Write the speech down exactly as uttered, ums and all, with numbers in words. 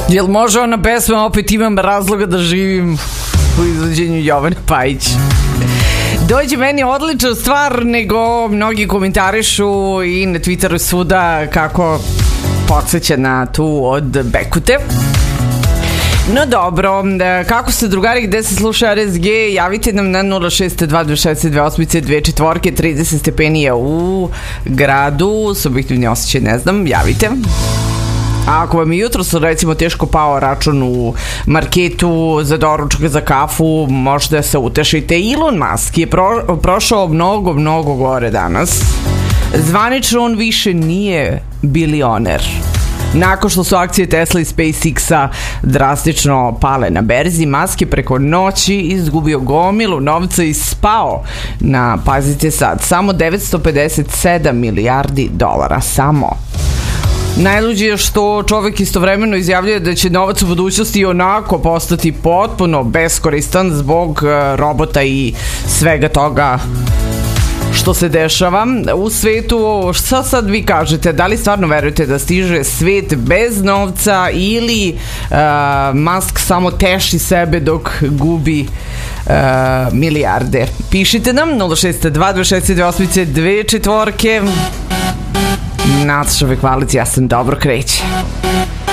Jel može ona pesma Opet imam razloga da živim u izvođenju Jovane Pajić? Dođe meni odlična stvar, nego mnogi komentarišu i na Twitteru svuda kako podsjeća na tu od Bekute. No dobro, kako ste drugari, gde se sluša R S G, javite nam na nula šest dva dva šest dve osam dve četiri, trideset stepenija u gradu, subjektivni osjećaj, ne znam, javite. A ako vam je jutro su recimo teško pao račun u marketu za doručak, za kafu, možda se utešite. Elon Musk je pro, prošao mnogo, mnogo gore danas. Zvanično on više nije bilioner. Nakon što su akcije Tesla i SpaceX-a drastično pale na berzi, Musk je preko noći izgubio gomilu novca i spao na, pazite sad, samo devetsto pedeset sedam milijardi dolara. Samo. Najluđe je što čovek istovremeno izjavljuje da će novac u budućnosti onako postati potpuno beskoristan zbog robota i svega toga što se dešava u svetu. Šta sad vi kažete? Da li stvarno verujete da stiže svet bez novca ili uh, Musk samo teši sebe dok gubi uh, milijarde? Pišite nam nula šest dva dva šest dve osam dve četiri. Nataša Bekvalić, ja sam dobro kreće.